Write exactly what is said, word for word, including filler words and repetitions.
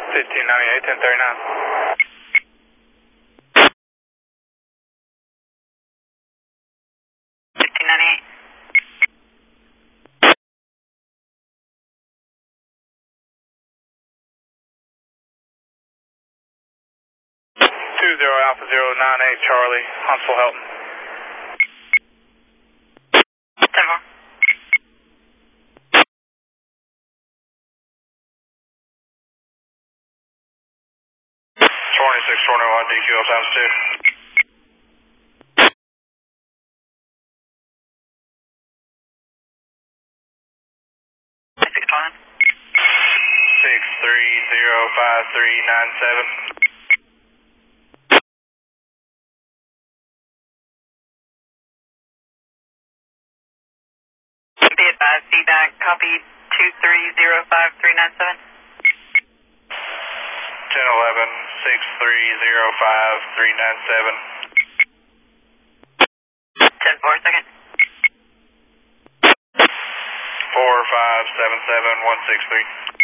fifteen ninety-eight, ten thirty-nine. fifteen ninety-eight. Two zero Alpha zero nine eight Charlie, Huntsville Helton. ten four. twenty-six twenty-one D Q L times two. six one. six three zero five three nine seven. Be advised, feedback, copy two three zero five three nine seven. ten eleven, six three zero five three nine seven. ten four second. four five seven seven one six three.